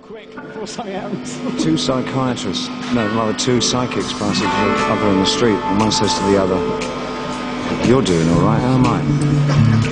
quick before something happens. Two psychiatrists, no, rather two psychics passing each other in the street, and one says to the other, "You're doing all right, how am I?"